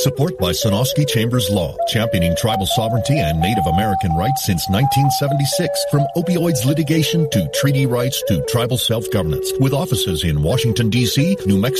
Support by Sonosky Chambers Law, championing tribal sovereignty and Native American rights since 1976. From opioids litigation to treaty rights to tribal self-governance. With offices in Washington, D.C., New Mexico,